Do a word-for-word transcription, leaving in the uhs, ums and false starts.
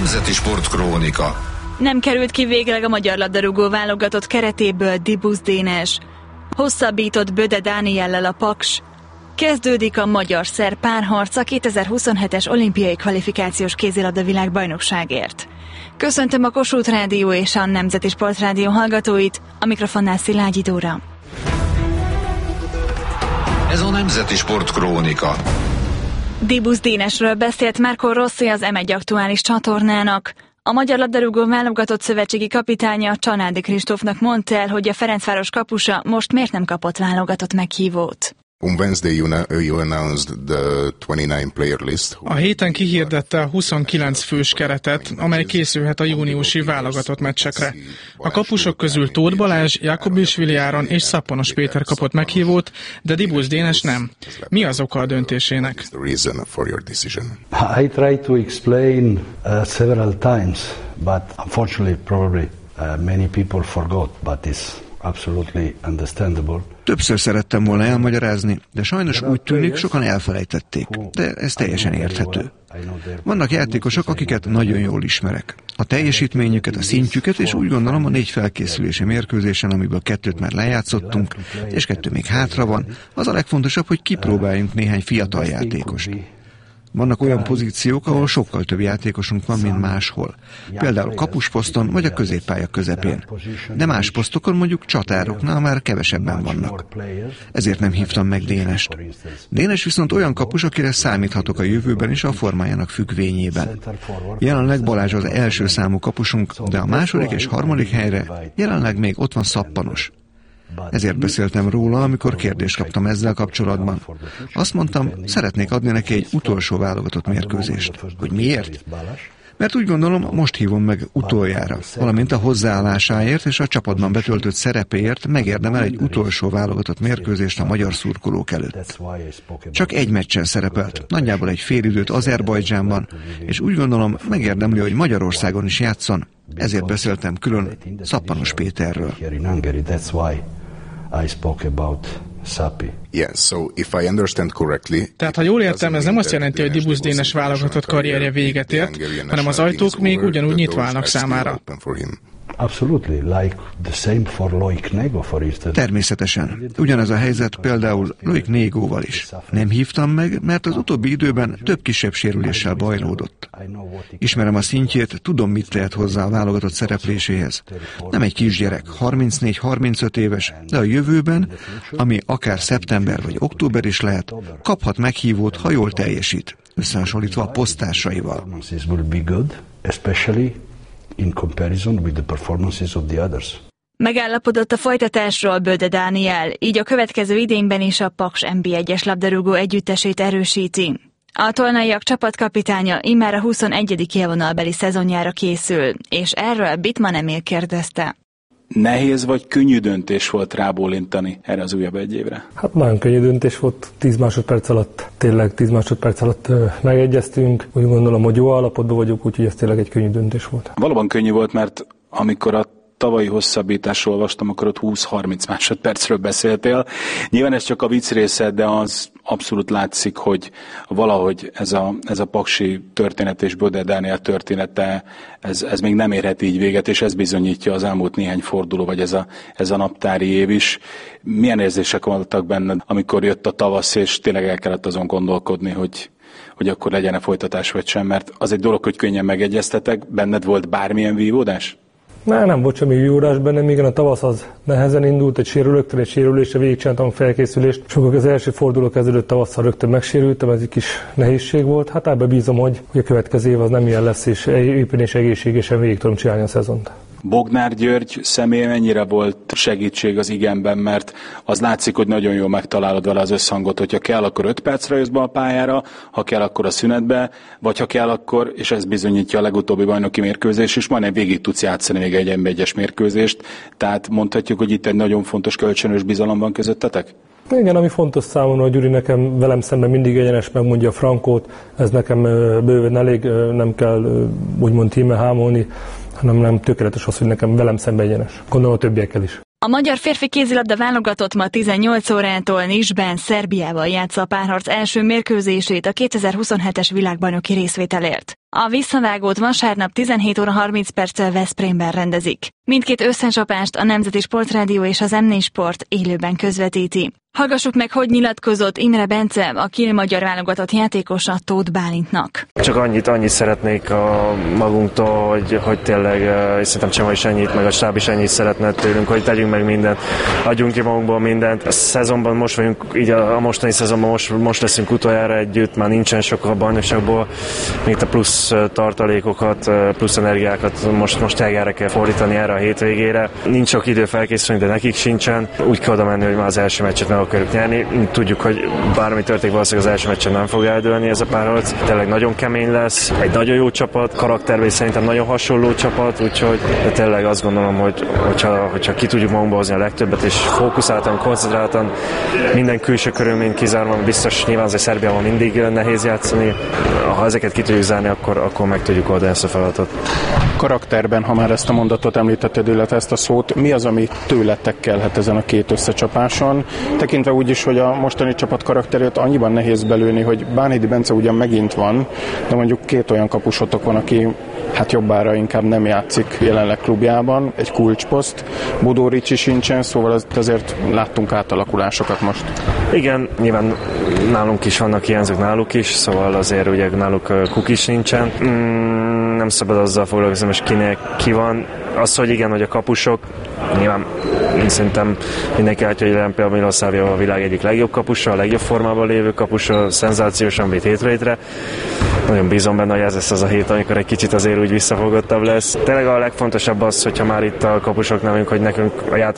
Nemzeti Sportkrónika. Nem került ki végleg a magyar labdarúgó válogatott keretéből Dibusz Dénes. Hosszabbított Böde Dániellel a Paks. Kezdődik a magyar-szerb párharc a kétezer-huszonhetes olimpiai kvalifikációs kézilabda világbajnokságért. Köszöntöm a Kossuth Rádió és a Nemzeti Sportrádió hallgatóit, a mikrofonnál Szilágyi Dóra. Ez a Nemzeti Sportkrónika. Dibusz Dénesről beszélt Marco Rossi az em egy aktuális csatornának. A magyar labdarúgó válogatott szövetségi kapitánya Csanádi Kristófnak mondta el, hogy a Ferencváros kapusa most miért nem kapott válogatott meghívót. On Wednesday you, you announced the twenty-nine player list. A héten kihirdette a huszonkilenc fős keretet, amely készülhet a júniusi válogatott meccsekre. A kapusok közül Tóth Balázs, Jakobisvili Áron és Szappanos Péter kapott meghívót, de Dibusz Dénes nem. Mi az oka a döntésének? I tried to explain uh, several times, but unfortunately probably uh, many people forgot, but it's absolutely understandable. Többször szerettem volna elmagyarázni, de sajnos úgy tűnik, sokan elfelejtették, de ez teljesen érthető. Vannak játékosok, akiket nagyon jól ismerek. A teljesítményüket, a szintjüket, és úgy gondolom a négy felkészülési mérkőzésen, amiből kettőt már lejátszottunk, és kettő még hátra van, az a legfontosabb, hogy kipróbáljunk néhány fiatal játékost. Vannak olyan pozíciók, ahol sokkal több játékosunk van, mint máshol. Például kapusposzton vagy a középpálya közepén. De más posztokon, mondjuk csatároknál már kevesebben vannak. Ezért nem hívtam meg Dénest. Dénes viszont olyan kapus, akire számíthatok a jövőben is a formájának függvényében. Jelenleg Balázs az első számú kapusunk, de a második és harmadik helyre jelenleg még ott van Szappanos. Ezért beszéltem róla, amikor kérdést kaptam ezzel kapcsolatban. Azt mondtam, szeretnék adni neki egy utolsó válogatott mérkőzést. Hogy miért? Mert úgy gondolom, most hívom meg utoljára, valamint a hozzáállásáért és a csapatban betöltött szerepéért megérdemel egy utolsó válogatott mérkőzést a magyar szurkolók előtt. Csak egy meccsen szerepelt, nagyjából egy félidőt Azerbajdzsánban, és úgy gondolom, megérdemli, hogy Magyarországon is játszon, ezért beszéltem külön Szappanos Péterről. I spoke about Sapi. Yes, so if I understand correctly. Tehát, ha jól értem, ez nem azt jelenti, hogy Dibusz Dénes válogatott karrierje véget ért, hanem az ajtók még ugyanúgy nyitva állnak számára. Absolutely, like the same for Loic Nego, for instance. Természetesen. Ugyanez a helyzet például Loic Négóval is. Nem hívtam meg, mert az utóbbi időben több kisebb sérüléssel bajlódott. Ismerem a szintjét, tudom, mit tehet hozzá a válogatott szerepléséhez. Nem egy kisgyerek, harmincnégy-harmincöt éves, de a jövőben, ami akár szeptember vagy október is lehet, kaphat meghívót, ha jól teljesít, összehasonlítva a poszttársaival. In comparison with the performances of the others. Megállapodott a folytatásról Böde Dániel, így a következő idényben is a Paks en bé egyes labdarúgó együttesét erősíti. A tolnaiak csapatkapitánya immár a huszonegyedik élvonalbeli szezonjára készül, és erről Bittmann Emil kérdezte. Nehéz vagy könnyű döntés volt rábólintani erre az újabb egy évre? Hát nagyon könnyű döntés volt, tíz másodperc alatt, tényleg tíz másodperc alatt megegyeztünk. Úgy gondolom, hogy jó állapotban vagyok, úgyhogy ez tényleg egy könnyű döntés volt. Valóban könnyű volt, mert amikor a tavalyi hosszabbításról olvastam, akkor ott húsz-harminc másodpercről beszéltél. Nyilván ez csak a vicc része, de az abszolút látszik, hogy valahogy ez a, ez a paksi történet és Böde Dániel története, ez, ez még nem érhet így véget, és ez bizonyítja az elmúlt néhány forduló, vagy ez a, ez a naptári év is. Milyen érzések voltak benned, amikor jött a tavasz, és tényleg el kellett azon gondolkodni, hogy hogy akkor legyen-e folytatás vagy sem, mert az egy dolog, hogy könnyen megegyeztetek, benned volt bármilyen vívódás? Nem, nem volt semmi vívódás bennem, igen, a tavasz az nehezen indult, egy sérülöktől, egy sérülésre végigcsináltam a felkészülést. Sokkal az első forduló kezdődött tavasszal, rögtön megsérültem, ez egy kis nehézség volt. Hát ebben bízom, hogy a következő év az nem ilyen lesz, és éppen és egészségesen végig tudom csinálni a szezont. Bognár György személy mennyire volt segítség az igenben, mert az látszik, hogy nagyon jól megtalálod vele az összhangot, hogyha kell, akkor öt percre jössz be a pályára, ha kell, akkor a szünetbe, vagy ha kell, akkor, és ez bizonyítja a legutóbbi bajnoki mérkőzés, és majdnem végig tudsz játszani még egy em egyes mérkőzést, tehát mondhatjuk, hogy itt egy nagyon fontos kölcsönös bizalom van közöttetek? Igen, ami fontos számomra, hogy Gyuri nekem velem szemben mindig egyenes, megmondja a frankót, ez nekem bőven elég, nem kell úgymond tíme hámolni, hanem nem tökéletes az, hogy nekem velem szemben egyenes. Gondolom a többiekkel is. A magyar férfi kézilabda válogatott ma tizennyolc órától Niszben, Szerbiával játsza a párharc első mérkőzését a kétezer-huszonhetes világbajnoki részvételért. A visszavágót vasárnap tizenhét óra harminc perccel Veszprémben rendezik. Mindkét összecsapást a Nemzeti Sportrádió és az em négy Sport élőben közvetíti. Hallgassuk meg, hogy nyilatkozott Imre Bence, a Kiel magyar válogatott játékosa Tóth Bálintnak. Csak annyit, annyit szeretnék a magunktól, hogy, hogy tényleg, és szerintem Csema is ennyit, meg a stáb is ennyit szeretne tőlünk, hogy tegyünk meg mindent, adjunk ki magunkból mindent. A szezonban most vagyunk, így a, a mostani szezonban most, most leszünk utoljára együtt, már nincsen sok a bajnokságból, még a plusz tartalékokat, plusz energiákat most, most elgára kell fordítani erre a hétvégére. Nincs sok idő felkészülni, de nekik sincsen. Úgy kell oda menni, hogy már az első meccset meg akarjuk nyerni. Tudjuk, hogy bármi történik, valószínűleg az első meccsen nem fog eldőlni ez a párharc. Tényleg nagyon kemény lesz, egy nagyon jó csapat, karakterben szerintem nagyon hasonló csapat, úgyhogy de tényleg azt gondolom, hogy hogyha, hogyha ki tudjuk magunkba hozni a legtöbbet, és fókuszáltan, koncentráltan, minden külső körülményt kizárólag, biztos nyilván azért Szerbiában mindig nehéz játszani. Ha ezeket ki tudjuk zárni, akkor, akkor meg tudjuk oldani ezt a feladatot. Karakterben, ha már ezt a mondatot említetted, illetve ezt a szót, mi az, ami tőletek kellhet ezen a két összecsapáson? Tekintve úgy is, hogy a mostani csapat karakterét annyiban nehéz belőni, hogy Bánhidi Bence ugyan megint van, de mondjuk két olyan kapusotok van, aki hát jobbára inkább nem játszik jelenleg klubjában, egy kulcsposzt, Bodó Ricsi sincsen, szóval azért láttunk átalakulásokat most. Igen, nyilván nálunk is vannak hiányzók náluk is, szóval azért ugye náluk Kuk is nincsen. Mm, nem szabad azzal foglalkozni, most kinek ki van. Az, hogy igen, hogy a kapusok, nyilván én szerintem mindenki látja, hogy jelen például Miloszávia a világ egyik legjobb kapusa, a legjobb formában lévő kapusa, szenzációsan bít hét hétre. Nagyon bízom benne, hogy ez lesz az a hét, amikor egy kicsit azért úgy visszafogottabb lesz. Tényleg a legfontosabb az, hogyha már itt a kapusoknál vagyunk, hogy nekünk a játék